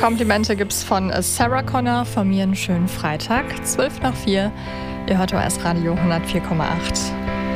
Komplimente gibt's von Sarah Connor, von mir einen schönen Freitag, 4:12. Ihr hört OS Radio 104,8.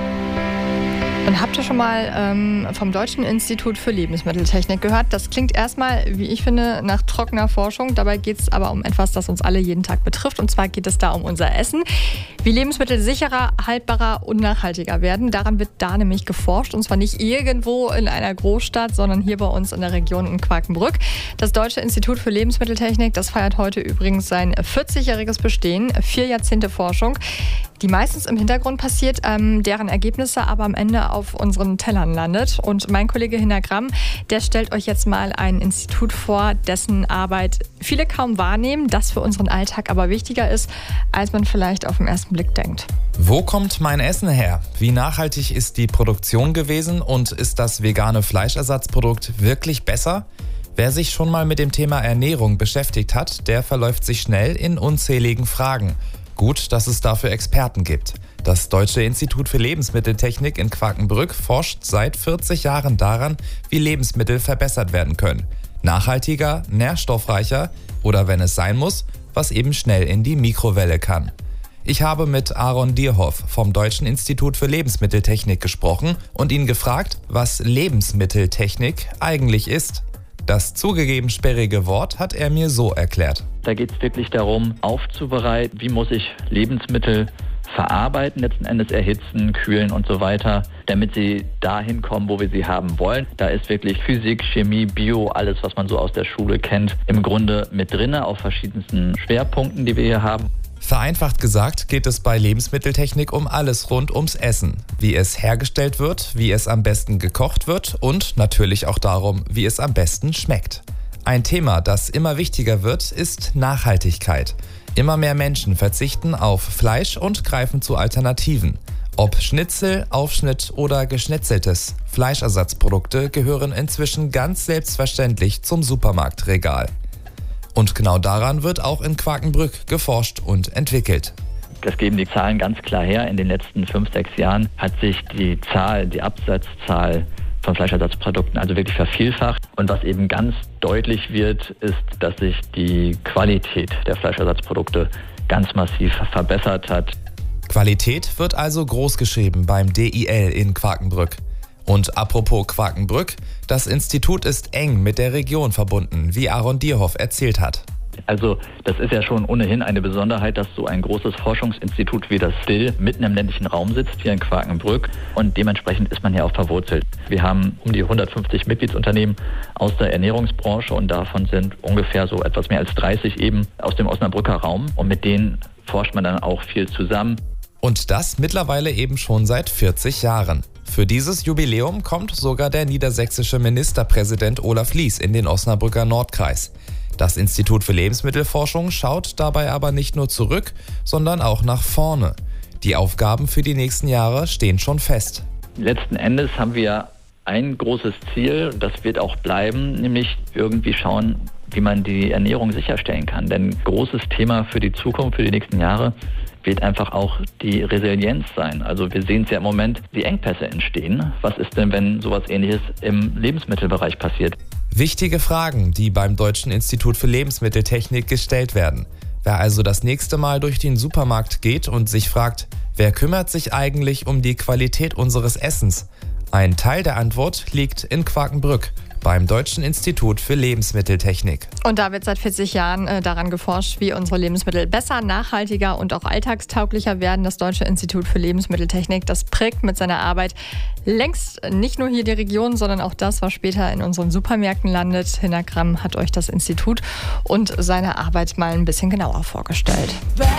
Und habt ihr schon mal vom Deutschen Institut für Lebensmitteltechnik gehört? Das klingt erstmal, wie ich finde, nach trockener Forschung. Dabei geht es aber um etwas, das uns alle jeden Tag betrifft. Und zwar geht es da um unser Essen. Wie Lebensmittel sicherer, haltbarer und nachhaltiger werden. Daran wird da nämlich geforscht. Und zwar nicht irgendwo in einer Großstadt, sondern hier bei uns in der Region in Quakenbrück. Das Deutsche Institut für Lebensmitteltechnik, das feiert heute übrigens sein 40-jähriges Bestehen. 4 Jahrzehnte Forschung, die meistens im Hintergrund passiert, deren Ergebnisse aber am Ende auf unseren Tellern landet. Und mein Kollege Hinner Gramm, der stellt euch jetzt mal ein Institut vor, dessen Arbeit viele kaum wahrnehmen, das für unseren Alltag aber wichtiger ist, als man vielleicht auf den ersten Blick denkt. Wo kommt mein Essen her? Wie nachhaltig ist die Produktion gewesen und ist das vegane Fleischersatzprodukt wirklich besser? Wer sich schon mal mit dem Thema Ernährung beschäftigt hat, der verläuft sich schnell in unzähligen Fragen. Gut, dass es dafür Experten gibt. Das Deutsche Institut für Lebensmitteltechnik in Quakenbrück forscht seit 40 Jahren daran, wie Lebensmittel verbessert werden können. Nachhaltiger, nährstoffreicher oder, wenn es sein muss, was eben schnell in die Mikrowelle kann. Ich habe mit Aaron Dierhoff vom Deutschen Institut für Lebensmitteltechnik gesprochen und ihn gefragt, was Lebensmitteltechnik eigentlich ist. Das zugegeben sperrige Wort hat er mir so erklärt. Da geht es wirklich darum, aufzubereiten, wie muss ich Lebensmittel verarbeiten, letzten Endes erhitzen, kühlen und so weiter, damit sie dahin kommen, wo wir sie haben wollen. Da ist wirklich Physik, Chemie, Bio, alles, was man so aus der Schule kennt, im Grunde mit drin, auf verschiedensten Schwerpunkten, die wir hier haben. Vereinfacht gesagt geht es bei Lebensmitteltechnik um alles rund ums Essen. Wie es hergestellt wird, wie es am besten gekocht wird und natürlich auch darum, wie es am besten schmeckt. Ein Thema, das immer wichtiger wird, ist Nachhaltigkeit. Immer mehr Menschen verzichten auf Fleisch und greifen zu Alternativen. Ob Schnitzel, Aufschnitt oder geschnetzeltes, Fleischersatzprodukte gehören inzwischen ganz selbstverständlich zum Supermarktregal. Und genau daran wird auch in Quakenbrück geforscht und entwickelt. Das geben die Zahlen ganz klar her. In den letzten 5-6 Jahren hat sich die Absatzzahl von Fleischersatzprodukten also wirklich vervielfacht. Und was eben ganz deutlich wird, ist, dass sich die Qualität der Fleischersatzprodukte ganz massiv verbessert hat. Qualität wird also großgeschrieben beim DIL in Quakenbrück. Und apropos Quakenbrück, das Institut ist eng mit der Region verbunden, wie Aaron Dierhoff erzählt hat. Also das ist ja schon ohnehin eine Besonderheit, dass so ein großes Forschungsinstitut wie das DIL mitten im ländlichen Raum sitzt, hier in Quakenbrück. Und dementsprechend ist man hier auch verwurzelt. Wir haben um die 150 Mitgliedsunternehmen aus der Ernährungsbranche und davon sind ungefähr so etwas mehr als 30 eben aus dem Osnabrücker Raum. Und mit denen forscht man dann auch viel zusammen. Und das mittlerweile eben schon seit 40 Jahren. Für dieses Jubiläum kommt sogar der niedersächsische Ministerpräsident Olaf Lies in den Osnabrücker Nordkreis. Das Institut für Lebensmittelforschung schaut dabei aber nicht nur zurück, sondern auch nach vorne. Die Aufgaben für die nächsten Jahre stehen schon fest. Letzten Endes haben wir ein großes Ziel, das wird auch bleiben, nämlich irgendwie schauen, wie man die Ernährung sicherstellen kann. Denn großes Thema für die Zukunft, für die nächsten Jahre, wird einfach auch die Resilienz sein. Also wir sehen es ja im Moment, wie Engpässe entstehen. Was ist denn, wenn sowas Ähnliches im Lebensmittelbereich passiert? Wichtige Fragen, die beim Deutschen Institut für Lebensmitteltechnik gestellt werden. Wer also das nächste Mal durch den Supermarkt geht und sich fragt, wer kümmert sich eigentlich um die Qualität unseres Essens? Ein Teil der Antwort liegt in Quakenbrück beim Deutschen Institut für Lebensmitteltechnik. Und da wird seit 40 Jahren daran geforscht, wie unsere Lebensmittel besser, nachhaltiger und auch alltagstauglicher werden. Das Deutsche Institut für Lebensmitteltechnik, das prägt mit seiner Arbeit längst nicht nur hier die Region, sondern auch das, was später in unseren Supermärkten landet. Hinner Gramm hat euch das Institut und seine Arbeit mal ein bisschen genauer vorgestellt.